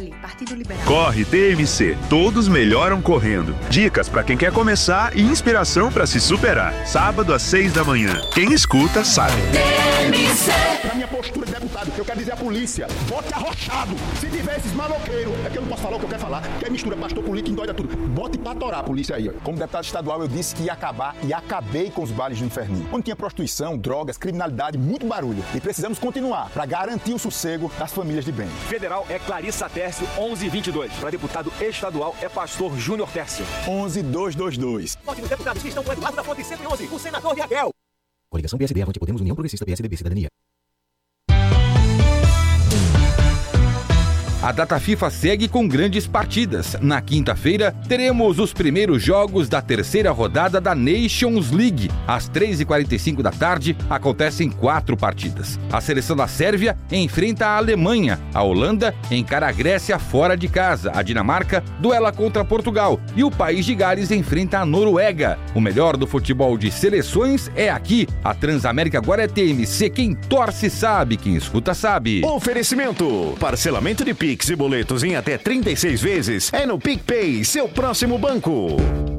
PL, Partido Liberal. Corre TMC, todos melhoram correndo. Dicas para quem quer começar e inspiração para se superar. Sábado às 6 da manhã. Quem escuta sabe. TMC. Pra minha postura de deputado, eu quero dizer à polícia, bote arrochado. Se tiver esses maloqueiros, é que eu não posso falar o que eu quero falar, que é mistura pastor político e endoida tudo. Bote pra torar a polícia aí. Como deputado estadual, eu disse que ia acabar e acabei com os bailes do inferninho. Onde tinha prostituição, drogas, criminalidade, muito barulho. E precisamos continuar para garantir o sossego das famílias de bem. Federal é Clarissa Tércio, 1122. Para deputado estadual é Pastor Júnior Tércio. 11222. Vote nos deputados que estão com Eduardo da Fonte 111, o senador de Raquel. Coligação PSD, Avante Podemos, União Progressista, PSDB, Cidadania. A data FIFA segue com grandes partidas. Na quinta-feira, teremos os primeiros jogos da terceira rodada da Nations League. Às 3h45 da tarde, acontecem 4 partidas. A seleção da Sérvia enfrenta a Alemanha. A Holanda encara a Grécia fora de casa. A Dinamarca duela contra Portugal. E o País de Gales enfrenta a Noruega. O melhor do futebol de seleções é aqui. A Transamérica agora é TMC. Quem torce sabe, quem escuta sabe. Oferecimento. Parcelamento de Pix e boletos em até 36 vezes é no PicPay, seu próximo banco.